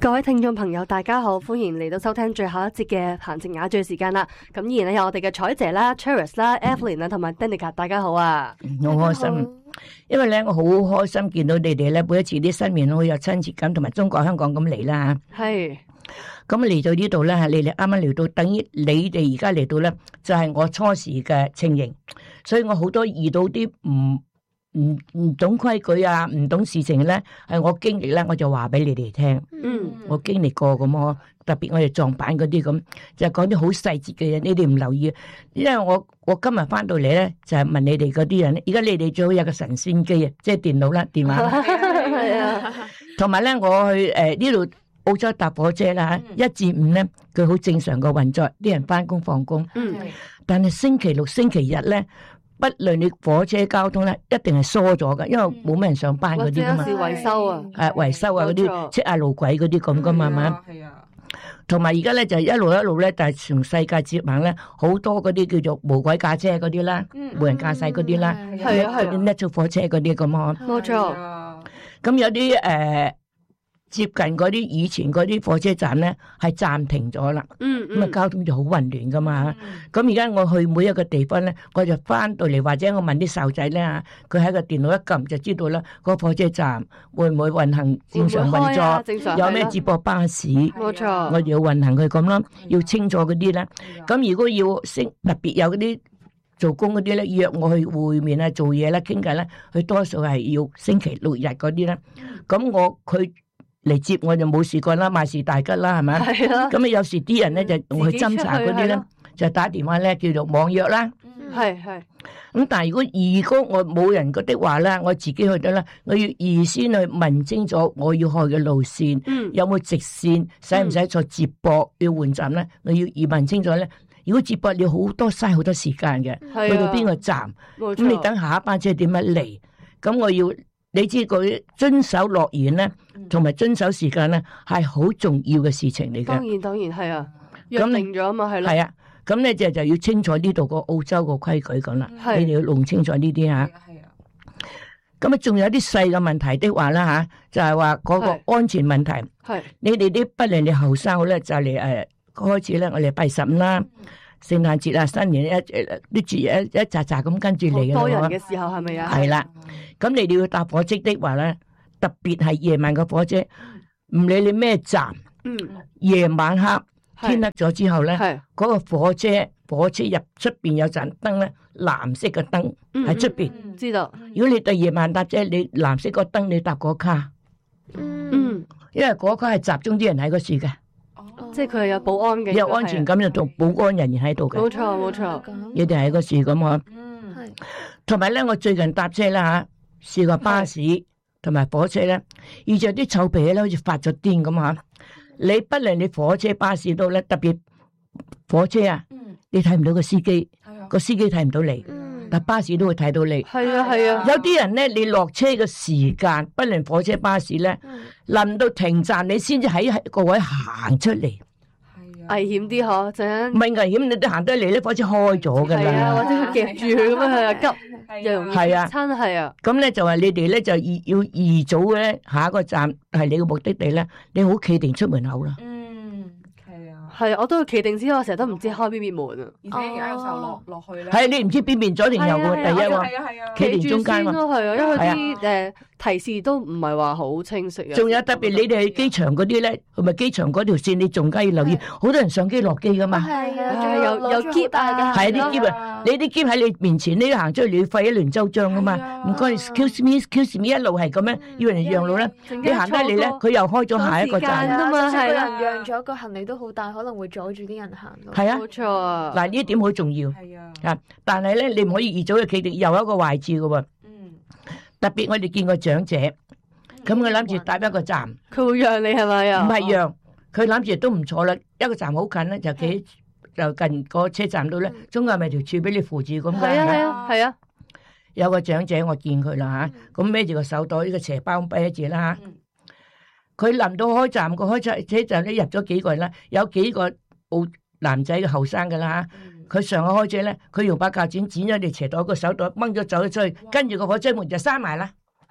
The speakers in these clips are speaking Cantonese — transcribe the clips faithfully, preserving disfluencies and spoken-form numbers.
各位聽眾朋友，大家好，歡迎嚟到收聽最後一節嘅閒情雅聚時間啦。咁依然咧有我哋嘅彩姐啦、Charis 啦、Evelyn 啦同埋 Danica， 大家好啊！ 好開心，因為咧我好開心見到你哋咧，每一次啲新面好有親切感，同埋中國香港咁嚟啦吓。係。咁嚟到呢度咧，你哋啱啱嚟到，等於你哋而家嚟到咧，就係我初時嘅情形，所以我好多遇到啲唔唔唔懂規矩啊，唔懂事情咧，係我經歷咧，我就話俾你哋聽。嗯，我經歷過咁咯，特別我哋撞板嗰啲咁，就講啲好細節嘅嘢，你哋唔留意。因為我我今日翻到嚟咧，就係問你哋嗰啲人，而家你哋最好有個神仙機啊，即係電腦啦、電話啦。係啊，同埋咧，我去誒呢度澳洲搭火車啦，一至五咧，佢好正常嘅運作，啲人翻工放工。嗯，但係星期六、星期日咧。不論你火車交通咧，一定係疏咗㗎，因為冇咩人上班嗰啲噶嘛。或者維修啊，誒維修啊嗰啲，即係路軌嗰啲咁噶嘛，係嘛？係啊。同埋而家咧就一路一路咧，就係全世界接棒咧，好多嗰啲叫做無軌駕車嗰啲啦，無人駕駛嗰啲啦，係啊係啊 ，net 火車嗰啲咁嗬。冇錯。咁有啲誒。接近嗰啲以前嗰啲火車站咧，係暫停咗啦。嗯嗯。咁啊，交通就好混亂噶嘛。咁而家我去每一個地方咧，我就翻到嚟，或者我問啲細仔咧嚇，佢喺個電腦一撳就知道啦。嗰個火車站會唔會運行正常運作？正常。有咩接駁巴士？冇錯。我哋要運行佢咁咯，要清楚嗰啲咧。咁如果要升特別有嗰啲做工嗰啲咧，約我去會面啊、做嘢啦、傾偈咧，佢多數係要星期六日嗰啲咧。咁我佢。嚟接我就冇試過啦，萬事大吉啦，係咪？係咯。咁啊，有時啲人咧就同佢斟茶嗰啲咧，就打電話咧叫做網約啦。係係。咁但係如果如果我冇人嗰啲話咧，我自己去得啦，我要預先去問清楚我要去嘅路線，有冇直線，使唔使再接駁要換站咧？我要預問清楚咧。如果接駁你好多嘥好多時間嘅，去到邊個站，咁你等下一班車點樣嚟？咁我要。你知佢遵守諾言咧，同埋遵守時間咧，係好重要嘅事情嚟嘅。當然當然係啊，約定咗啊嘛，係咯。係啊，咁咧就就要清楚呢度個澳洲個規矩咁啦。你哋要弄清楚呢啲嚇。係啊。咁啊，仲有啲細嘅問題的話啦嚇，就係話嗰個安全問題。係。你哋啲不論你後生好咧，就嚟誒開始咧，我哋拜十五啦。聖誕節啊，新年一誒啲節日一一扎扎咁跟住嚟嘅，多人嘅時候係咪啊？係啦，咁你哋要搭火車的話咧，特別係夜晚嘅火車，唔理你咩站，嗯，夜晚黑天黑咗之後咧，嗰個火車火車入出邊有盞燈咧，藍色嘅燈喺出邊，知道。如果你第夜晚搭車，你藍色個燈你搭嗰卡，嗯，因為嗰卡係集中啲人喺嗰處嘅。即係佢係有保安嘅，有安全感，有同保安人員喺度嘅。冇錯冇錯，一定係個事咁啊。嗯，係。同埋咧，我最近搭車啦吓，試過巴士同埋火車咧，遇着啲臭皮咧，好似發咗癲咁吓。你不論你火車、巴士都咧，特別火車啊，你睇唔到個司機，個司機睇唔到你。但巴士都會睇到你，係啊係啊。有啲人咧，你落車嘅時間，不論火車巴士咧，臨到停站你先至喺個位行出嚟，係啊，危險啲嗬，就唔係危險，你都行得嚟咧，火車開咗噶啦，或者佢夾住佢咁樣，係啊急，又容易係啊，親係啊。咁咧就話你哋咧就預要預早咧，下一個站係你嘅目的地咧，你好企定出門口啦。係，我都要企定先，我成日都唔知開邊邊門啊！而且有時候落落去咧，係你唔知邊邊左定右嘅，第一喎，企定中間喎，係啊，因為啲誒提示都唔係話好清晰啊。仲有特別你哋去機場嗰啲咧，同埋機場嗰條線，你仲加要留意，好多人上機落機噶嘛。係啊，仲有有篋啊，係啲篋啊，你啲篋喺你面前，你行出去你要費一輪周章噶嘛。唔該，excuse me，excuse me，一路係咁樣要人讓路咧，你行得嚟咧，佢又開咗下一個站啊嘛，係啦，讓咗個行李都好大。可能會阻住啲人行咯，係啊，冇錯啊。嗱，呢一點好重要，係啊。啊，但係咧，你唔可以預早去企定，又有一個壞處嘅喎。嗯。特別我哋見過長者，咁佢諗住搭一個站，佢會讓你係咪啊？唔係讓，佢諗住都唔錯啦。一個站好近咧，就企就近個車站度咧，中間咪條柱俾你扶住咁嘅。係啊係啊係啊。有個長者我見佢啦嚇，咁孭住個手袋，呢個斜包背住啦嚇。佢臨到開站，個開車車站咧入咗幾個人啦，有幾個澳男仔嘅後生噶啦嚇。佢上去開車咧，佢用把鉸剪剪咗條斜袋個手袋，掹咗走咗出去，跟住個火車門就閂埋啦。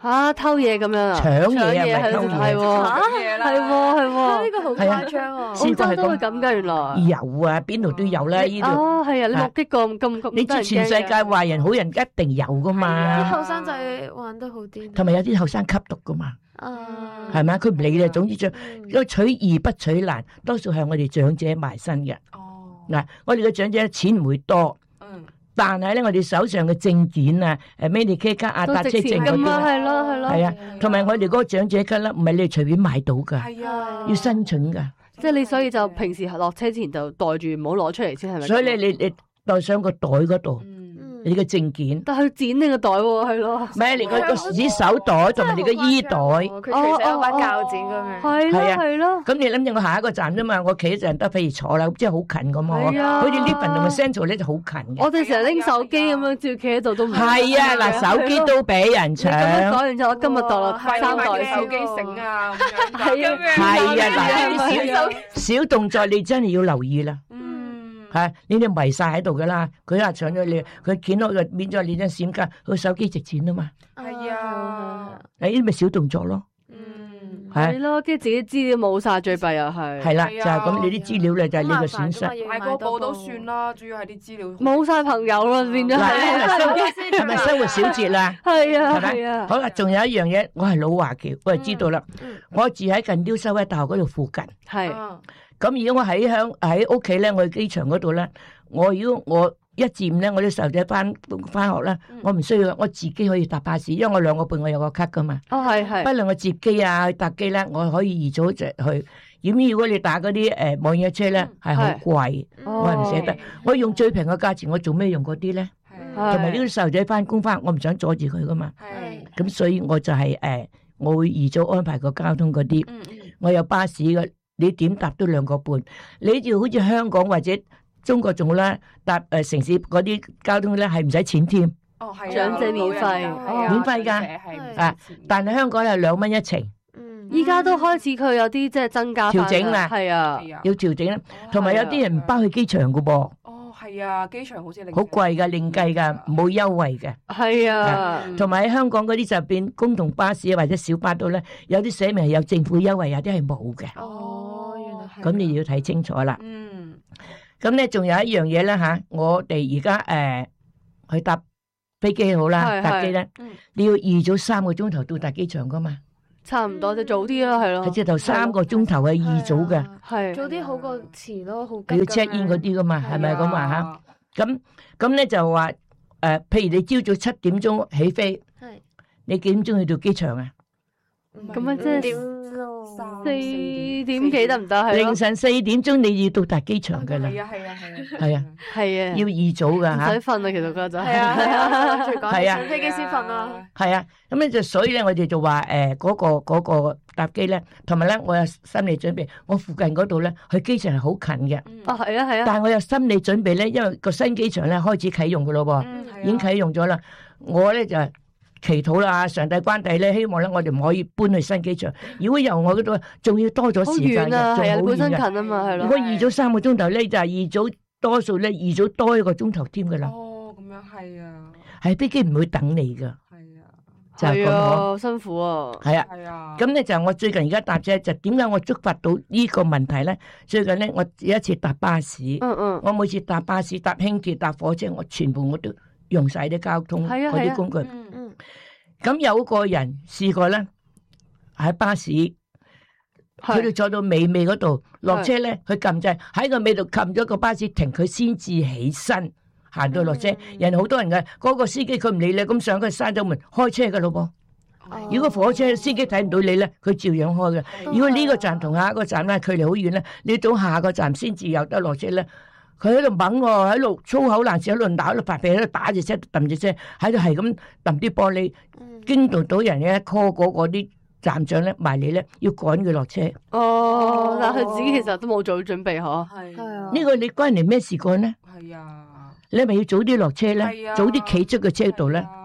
吓偷嘢咁樣啊？ 搶嘢啊，唔係偷嘢， 係喎，係喎，係喎， 呢個好誇張啊！ 澳洲都會咁噶，原來有啊，邊度都有啦，呢度哦係啊，你目擊過咁咁咁， 你知全世界壞人好人一定有噶嘛？ 啲後生仔玩得好癲， 同埋有啲後生吸毒噶嘛？ 啊， 係咪啊？佢唔理嘅，總之將因為取易不取難，多數係我哋長者埋身嘅。 哦， 嗱，我哋嘅長者錢唔會多。但係咧，我哋手上嘅證件啊，誒 Medicare 卡啊，搭車證嗰啲， 係咯係咯， 係啊，同埋我哋嗰個長者卡咧，唔係你隨便買到噶， 係啊， 要申請噶。 即係你所以就平時落車前就袋住，唔好攞出嚟先係咪？ 所以你你你袋上個袋嗰度，你嘅證件。 但係佢剪你個袋喎，係咯。 唔係你個個紙手袋同埋你個衣袋。 佢隨身有把鉸剪咁樣。 係咯係咯。 咁你諗住我下一個站啫嘛，我企一陣得，譬如坐啦，即係好近咁嘛。 係啊。 好似呢份同埋 Central 咧就好近嘅。 我哋成日拎手機咁樣照企喺度都唔係啊，嗱手機都俾人搶。 咁講完之後，我今日袋落三袋手機繩啊， 係啊， 係啊，嗱呢啲小小動作你真係要留意啦。係，你哋迷晒喺度噶啦，佢話搶咗你，佢剪咗個免咗你張閃卡，佢手機值錢啊嘛。 係啊， 誒呢啲咪小動作咯。 嗯， 係咯，跟住自己資料冇晒，最弊又係。 係啦，就係咁，你啲資料咧就係你嘅損失。 買個部都算啦，主要係啲資料。 冇晒朋友啦，變咗係。 係咪生活小節啦？ 係啊，係啊。 好啦，仲有一樣嘢，我係老華僑，我就知道啦。我住喺近丟修威大學嗰度附近。 係。 咁如果我喺鄉喺屋企咧，我去機場嗰度咧，我如果我一至五咧，我啲細路仔翻翻學咧，我唔需要，我自己可以搭巴士，因為我兩個半我有個卡噶嘛。 哦，係係。不論我接機啊，去搭機咧，我可以移早就去。咁如果你打嗰啲誒網約車咧，係好貴，我係唔捨得。我用最平嘅價錢，我做咩用嗰啲咧？同埋呢啲細路仔翻工翻，我唔想阻住佢噶嘛。係。咁所以我就係誒，我會移早安排個交通嗰啲。我有巴士嘅。你點搭都兩個半，你就好似香港或者中國仲好啦，搭誒城市嗰啲交通咧係唔使錢添。 哦，係長者免費， 免費㗎，啊！但係香港係兩蚊一程。 嗯，依家都開始佢有啲即係增加調整啦， 係啊， 要調整啦。同埋有啲人唔包去機場㗎噃。 哦，係啊，機場好似好貴㗎，另計㗎，冇優惠嘅。 係啊， 同埋喺香港嗰啲就變公共巴士或者小巴度咧，有啲寫明係有政府優惠，有啲係冇嘅。 哦，原來係。 咁你要睇清楚啦。 嗯。咁咧，仲有一樣嘢咧嚇，我哋而家誒去搭飛機好啦，搭機咧，你要預早三個鐘頭到達機場噶嘛。 差唔多就早啲啦，係咯。 係即係頭三個鐘頭係預早嘅。 係。 早啲好過遲咯，好。 你要 check in 嗰啲噶嘛，係咪咁話嚇？咁咁咧就話誒，譬如你朝早七點鐘起飛，係你幾點鐘去到機場啊？ 咁樣即係。四點幾得唔得？ 凌晨四點鐘你要到達機場噶啦。 係啊係啊係啊。 係啊係啊。 要預早噶吓。 唔使瞓啊，其實嗰陣。 係啊係啊。 係啊。 上飛機先瞓啊。 係啊，咁咧就所以咧，我哋就話誒嗰個嗰個搭機咧，同埋咧我有心理準備，我附近嗰度咧去機場係好近嘅。 哦，係啊係啊。 但係我有心理準備咧，因為個新機場咧開始啟用噶咯喎，已經啟用咗啦。我咧就。祈禱啦，上帝關帝咧，希望咧我哋唔可以搬去新機場。如果由我嗰度，仲要多咗時間嘅，仲好遠嘅。 本身近啊嘛，係咯。 如果預早三個鐘頭咧，就係預早多數咧預早多一個鐘頭添噶啦。 哦，咁樣係啊。 係飛機唔會等你噶。 係啊。 就係咁啊，辛苦啊。 係啊。 係啊。咁咧就我最近而家搭車就點解我觸發到呢個問題咧？最近咧我有一次搭巴士， 嗯嗯， 我每次搭巴士、搭輕鐵、搭火車，我全部我都用晒啲交通嗰啲工具。 嗯嗯。 咁有個人試過咧，喺巴士，佢哋坐到尾尾嗰度落車咧，佢撳掣喺個尾度撳咗個巴士停，佢先至起身行到落車。嗯、人好多人嘅，嗰、嗰個司機佢唔理你，咁上佢閂咗門開車噶咯噃。哦、如果火車司機睇唔到你咧，佢照樣開嘅。如果呢個站同下一個站咧距離好遠咧，你到下個站先至有得落車咧。佢喺度猛喎，喺度粗口爛舌，喺度打，喺度發脾氣，喺度打隻車，揼隻車，喺度係咁揼啲玻璃，驚動到人咧 call 嗰個啲站長咧埋嚟咧，要趕佢落車。 哦，但係自己其實都冇做準備嗬。 係啊。 呢個你關你咩事幹咧？ 係啊。 你係咪要早啲落車咧？早啲企出個車度咧？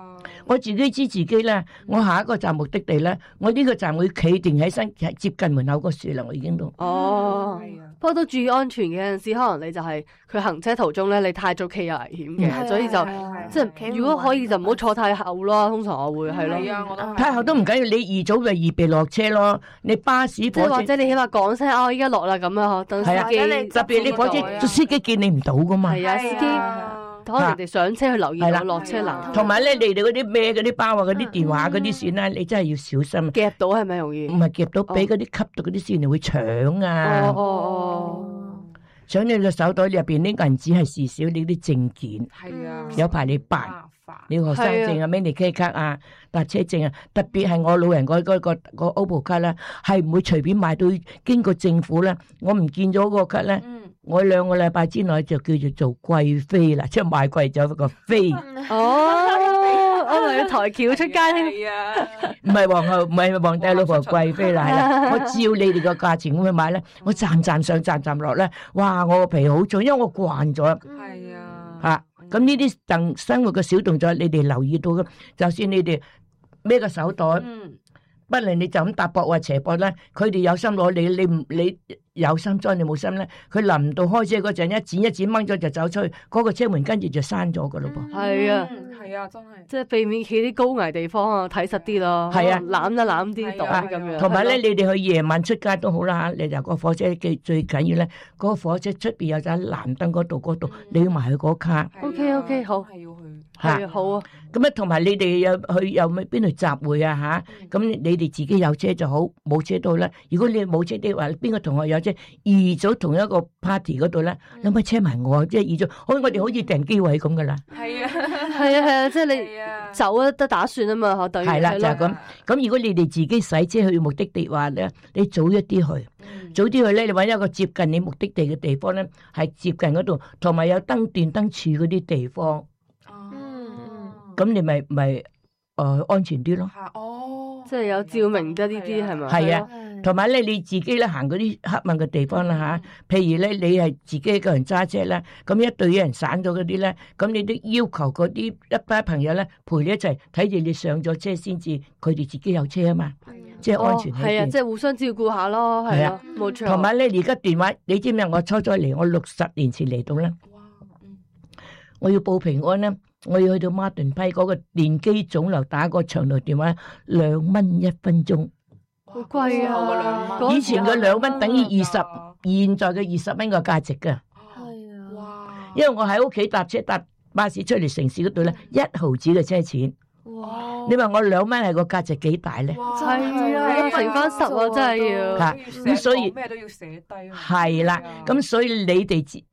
我自己知自己咧，我下一個站目的地咧，我呢個站會企定喺身接近門口個樹啦，我已經都。 哦，不過都注意安全嘅，有陣時可能你就係佢行車途中咧，你太早企有危險嘅，所以就即係如果可以就唔好坐太後咯。通常我會係咯， 太後都唔緊要，你預早就預備落車咯。你巴士火車或者你起碼講聲啊，我依家落啦咁樣嗬，等司機特別你火車司機見你唔到噶嘛。 係啊，司機。可能你哋上車去留意到落車難， 同埋咧，你哋嗰啲咩嗰啲包啊、嗰啲電話嗰啲線咧，你真係要小心。 夾到係咪容易？ 唔係夾到，俾嗰啲吸到嗰啲線，你會搶啊！ 哦哦哦！ 搶你個手袋入邊啲銀紙係事少，你啲證件係啊， 有排你辦，你學生證啊、Medicare 卡啊、搭車證啊，特別係我老人嗰嗰個個 Opal 卡咧，係唔會隨便買到，經過政府咧，我唔見咗個卡咧。我兩個禮拜之內就叫做做貴妃啦，即係買貴咗個妃。 哦，我咪要抬轎出街添。 唔係皇后，唔係皇帝老婆貴妃啦，係啦。我照你哋個價錢咁去買咧，我站站上站站落咧，哇！我個皮好重，因為我慣咗。 係啊。 嚇！咁呢啲等生活嘅小動作，你哋留意到嘅，就算你哋孭個手袋。不論你就咁搭膊或斜膊咧，佢哋有心攞你，你唔你有心裝你冇心咧，佢臨到開車嗰陣一剪一剪掹咗就走出去，嗰個車門跟住就閂咗噶咯噃。 係啊， 係啊，真係。 即係避免企啲高危地方啊，睇實啲咯。 係啊， 攬一攬啲袋咁樣。 同埋咧，你哋去夜晚出街都好啦嚇，你就個火車嘅最緊要咧，嗰個火車出邊有盞藍燈嗰度嗰度，你要埋去嗰卡。 O K O K， 好。 係要去。 係好啊。 咁啊，同埋你哋有去有咩邊度集會啊嚇？咁你哋自己有車就好，冇車都咧。如果你冇車的話，邊個同學有車，預早同一個 party 嗰度咧，你可以車埋我，即係預早，好我哋好似訂機位咁噶啦。 係啊， 係啊係啊，即係你走啊得打算啊嘛，嗬，對。 係啦，就係咁。咁如果你哋自己洗車去目的地話咧，你早一啲去，早啲去咧，你揾一個接近你目的地嘅地方咧，係接近嗰度，同埋有燈電燈柱嗰啲地方。咁你咪咪誒安全啲咯。 哦， 即係有照明得呢啲係咪？ 係啊，同埋咧你自己咧行嗰啲黑暗嘅地方啦嚇，譬如咧你係自己一個人揸車啦，咁一隊人散咗嗰啲咧，咁你都要求嗰啲一班朋友咧陪你一齊睇住你上咗車先至，佢哋自己有車啊嘛，即係安全啲。 係啊，即係互相照顧下咯，係啊，冇錯。 同埋咧，而家電話，你知唔知我初初嚟，我六十年前嚟到咧，我要報平安咧。我要去到馬頓批嗰個電機總樓打個長途電話，兩蚊一分鐘， 好貴啊！ 以前嘅兩蚊等於二十，現在嘅二十蚊個價值噶。 係啊，哇！ 因為我喺屋企搭車搭巴士出嚟城市嗰度咧，一毫子嘅車錢。 哇！ 你話我兩蚊係個價值幾大咧？ 係啊，乘翻十啊，真係要。 吓咁所以咩都要寫低。 係啦，咁所以你哋